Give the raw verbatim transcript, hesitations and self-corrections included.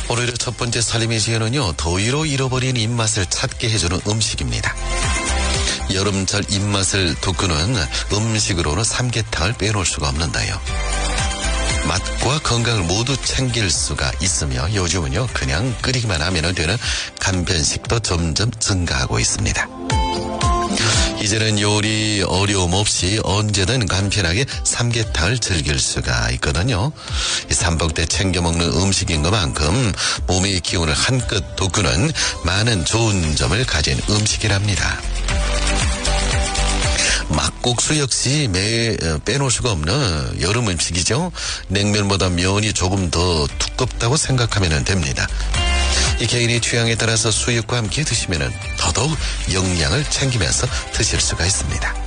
오늘의 첫 번째 살림의 지혜는요, 더위로 잃어버린 입맛을 찾게 해주는 음식입니다. 여름철 입맛을 돋구는 음식으로는 삼계탕을 빼놓을 수가 없는데요. 맛과 건강을 모두 챙길 수가 있으며 요즘은요, 그냥 끓이기만 하면 되는 간편식도 점점 증가하고 있습니다. 이제는 요리 어려움 없이 언제든 간편하게 삼계탕을 즐길 수가 있거든요. 이 삼복때 챙겨 먹는 음식인 것만큼 몸의 기운을 한껏 돋구는 많은 좋은 점을 가진 음식이랍니다. 막국수 역시 매, 빼놓을 수가 없는 여름 음식이죠. 냉면보다 면이 조금 더 두껍다고 생각하면 됩니다. 이 개인의 취향에 따라서 수육과 함께 드시면 더더욱 영양을 챙기면서 드실 수가 있습니다.